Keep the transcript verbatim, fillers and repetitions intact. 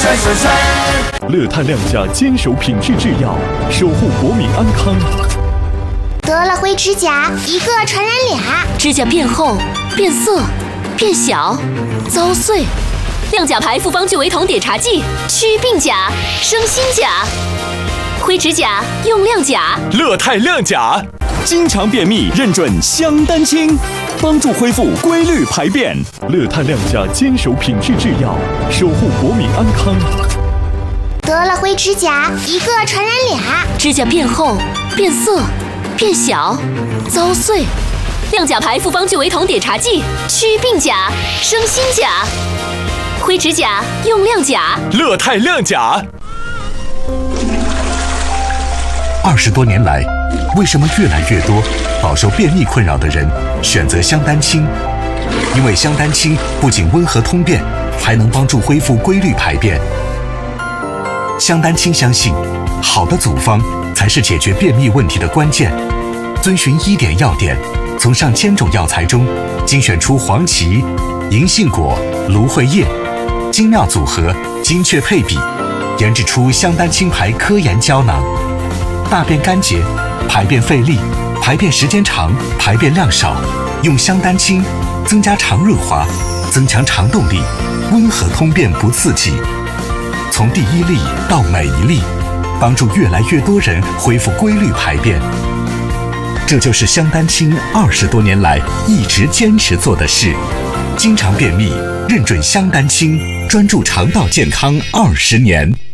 甩甩甩。 乐泰亮甲坚守品质制药，守护国民安康。 得了灰指甲，一个传染俩， 指甲变厚、变色、变小、遭碎。亮甲牌复方聚维酮碘茶剂，祛病甲，生新甲。灰指甲用亮甲， 乐泰亮甲，经常便秘认准香丹清，帮助恢复规律排便。 乐泰亮甲坚守品质制药，守护国民安康。 得了灰指甲，一个传染俩， 指甲变厚、变色、变小、遭碎。亮甲牌复方聚维酮碘茶剂，祛病甲，生新甲。灰指甲用亮甲， 乐泰亮甲。 二十多年来，为什么越来越多饱受便秘困扰的人选择香丹清？因为香丹清不仅温和通便，还能帮助恢复规律排便。香丹清相信，好的组方才是解决便秘问题的关键。遵循医典药典，从上千种药材中精选出黄芪、银杏果、芦荟叶，精妙组合，精确配比，研制出香丹清牌科研胶囊。大便干结、排便费力、排便时间长、排便量少，用香丹清增加肠润滑，增强肠动力，温和通便不刺激。从第一粒到每一粒，帮助越来越多人恢复规律排便。这就是香丹清二十多年来一直坚持做的事。经常便秘，认准香丹清，专注肠道健康二十年。